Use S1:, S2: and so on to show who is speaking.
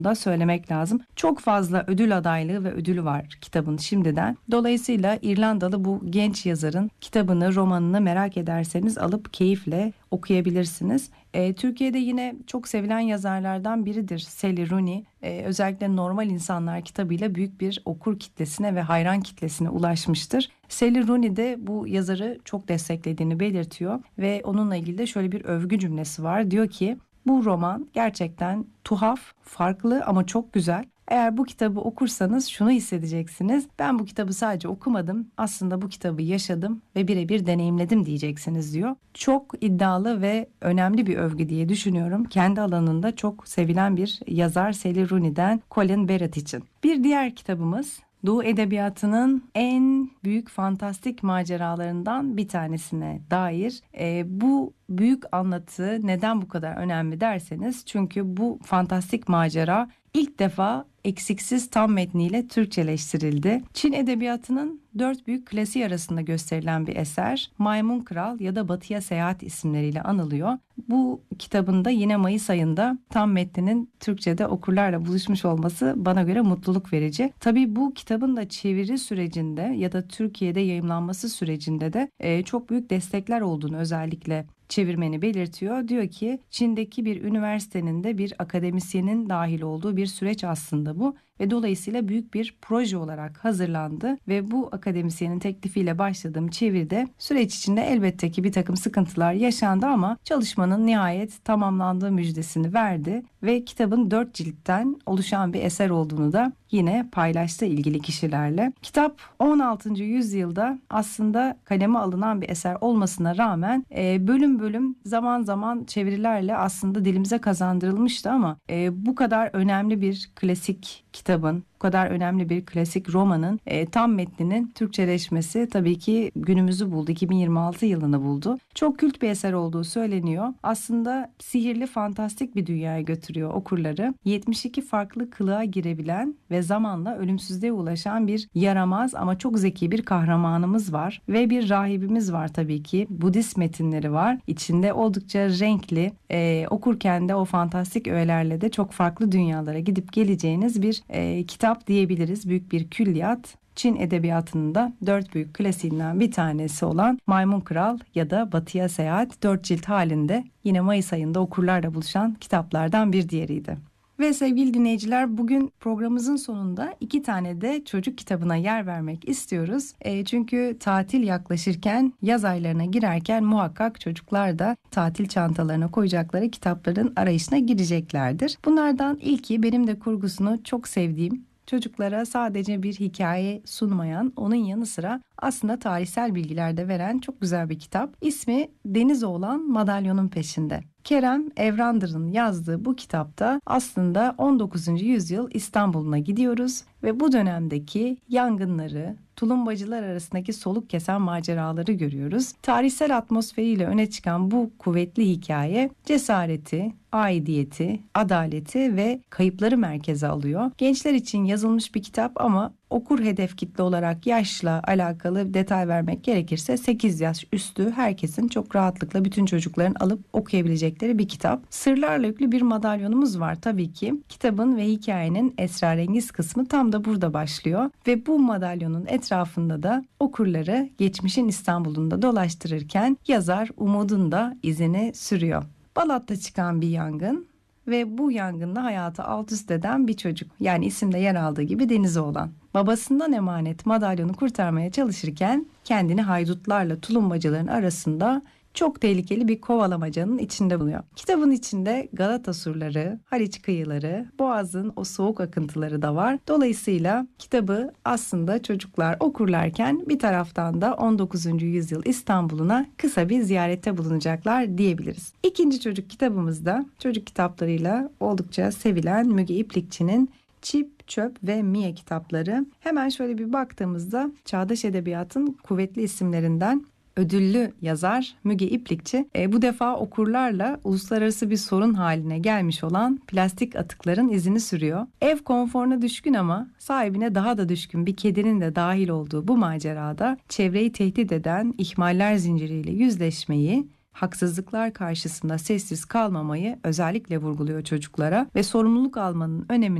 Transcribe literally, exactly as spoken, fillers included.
S1: da söylemek lazım. Çok fazla ödül adaylığı ve ödülü var kitabın şimdiden. Dolayısıyla İrlandalı bu genç yazarın kitabını, romanını merak ederseniz alıp keyifle okuyabilirsiniz. E, Türkiye'de yine çok sevilen yazarlardan biridir Sally Rooney. E, özellikle Normal İnsanlar kitabıyla büyük bir okur kitlesine ve hayran kitlesine ulaşmıştır. Sally Rooney de bu yazarı çok desteklediğini belirtiyor ve onunla ilgili de şöyle bir övgü cümlesi var. Diyor ki, bu roman gerçekten tuhaf, farklı ama çok güzel. Eğer bu kitabı okursanız şunu hissedeceksiniz. Ben bu kitabı sadece okumadım. Aslında bu kitabı yaşadım ve birebir deneyimledim diyeceksiniz diyor. Çok iddialı ve önemli bir övgü diye düşünüyorum. Kendi alanında çok sevilen bir yazar Sally Rooney'den Colin Barrett için. Bir diğer kitabımız Doğu Edebiyatı'nın en büyük fantastik maceralarından bir tanesine dair. E, bu büyük anlatı neden bu kadar önemli derseniz, çünkü bu fantastik macera ilk defa eksiksiz tam metniyle Türkçeleştirildi. Çin edebiyatının dört büyük klasiği arasında gösterilen bir eser, Maymun Kral ya da Batıya Seyahat isimleriyle anılıyor. Bu kitabın da yine Mayıs ayında tam metninin Türkçe'de okurlarla buluşmuş olması bana göre mutluluk verici. Tabii bu kitabın da çeviri sürecinde ya da Türkiye'de yayımlanması sürecinde de e, çok büyük destekler olduğunu özellikle çevirmeni belirtiyor. Diyor ki, Çin'deki bir üniversitenin de bir akademisyenin dahil olduğu bir süreç aslında bu ve dolayısıyla büyük bir proje olarak hazırlandı ve bu akademisyenin teklifiyle başladığım çeviride süreç içinde elbette ki bir takım sıkıntılar yaşandı ama çalışmanın nihayet tamamlandığı müjdesini verdi ve kitabın dört ciltten oluşan bir eser olduğunu da yine paylaştı ilgili kişilerle. Kitap on altıncı yüzyılda aslında kaleme alınan bir eser olmasına rağmen e, bölüm bölüm zaman zaman çevirilerle aslında dilimize kazandırılmıştı ama e, bu kadar önemli bir klasik kitabın, bu kadar önemli bir klasik romanın e, tam metninin Türkçeleşmesi tabii ki günümüzü buldu. iki bin yirmi altı yılını buldu. Çok kült bir eser olduğu söyleniyor. Aslında sihirli, fantastik bir dünyaya götürüyor okurları. yetmiş iki farklı kılığa girebilen ve zamanla ölümsüzlüğe ulaşan bir yaramaz ama çok zeki bir kahramanımız var. Ve bir rahibimiz var tabii ki. Budist metinleri var. İçinde oldukça renkli, e, okurken de o fantastik öğelerle de çok farklı dünyalara gidip geleceğiniz bir e, kitap diyebiliriz. Büyük bir külliyat. Çin edebiyatının da dört büyük klasiğinden bir tanesi olan Maymun Kral ya da Batıya Seyahat dört cilt halinde yine Mayıs ayında okurlarla buluşan kitaplardan bir diğeriydi. Ve sevgili dinleyiciler, bugün programımızın sonunda iki tane de çocuk kitabına yer vermek istiyoruz. E, çünkü tatil yaklaşırken, yaz aylarına girerken muhakkak çocuklar da tatil çantalarına koyacakları kitapların arayışına gireceklerdir. Bunlardan ilki benim de kurgusunu çok sevdiğim, çocuklara sadece bir hikaye sunmayan, onun yanı sıra aslında tarihsel bilgiler de veren çok güzel bir kitap. İsmi Denizoğlan Madalyonun Peşinde. Kerem Evrandır'ın yazdığı bu kitapta aslında on dokuzuncu yüzyıl İstanbul'una gidiyoruz ve bu dönemdeki yangınları, tulumbacılar arasındaki soluk kesen maceraları görüyoruz. Tarihsel atmosferiyle öne çıkan bu kuvvetli hikaye cesareti, aidiyeti, adaleti ve kayıpları merkeze alıyor. Gençler için yazılmış bir kitap ama okur hedef kitle olarak yaşla alakalı detay vermek gerekirse sekiz yaş üstü herkesin çok rahatlıkla, bütün çocukların alıp okuyabilecekleri bir kitap. Sırlarla yüklü bir madalyonumuz var tabii ki. Kitabın ve hikayenin esrarengiz kısmı tam da burada başlıyor ve bu madalyonun etrafında da okurları geçmişin İstanbul'unda dolaştırırken yazar umudun da izini sürüyor. Balat'ta çıkan bir yangın ve bu yangında hayatı alt üst eden bir çocuk, yani isimde yer aldığı gibi Denizoğlan. Babasından emanet madalyonu kurtarmaya çalışırken kendini haydutlarla tulumbacıların arasında çok tehlikeli bir kovalamacanın içinde buluyor. Kitabın içinde Galata surları, Haliç kıyıları, Boğaz'ın o soğuk akıntıları da var. Dolayısıyla kitabı aslında çocuklar okurlarken bir taraftan da on dokuzuncu yüzyıl İstanbul'una kısa bir ziyarette bulunacaklar diyebiliriz. İkinci çocuk kitabımızda çocuk kitaplarıyla oldukça sevilen Müge İplikçi'nin Çip, Çöp ve Mie kitapları. Hemen şöyle bir baktığımızda çağdaş edebiyatın kuvvetli isimlerinden ödüllü yazar Müge İplikçi e, bu defa okurlarla uluslararası bir sorun haline gelmiş olan plastik atıkların izini sürüyor. Ev konforuna düşkün ama sahibine daha da düşkün bir kedinin de dahil olduğu bu macerada çevreyi tehdit eden ihmaller zinciriyle yüzleşmeyi haksızlıklar karşısında sessiz kalmamayı özellikle vurguluyor çocuklara ve sorumluluk almanın önemini